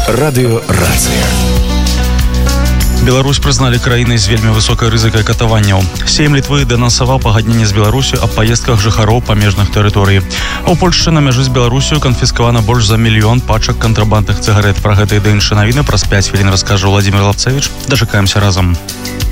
Радыёрацыя. Беларусь прызналі краінай з вельмі высокай рызыкай катаванняў. Сейм Літвы дэнансаваў пагадненне з Беларусю аб паездках жыхароў памежных тэрыторый. А ў Польшчы на мяжы з Беларусю канфіскавана больш за 1 мільён пачак кантрабандных цыгарэт. Пра гэта і да іншыя навіны праз 5 хвілін раскажа Владимир Лапцевич. Дачакаемся разам.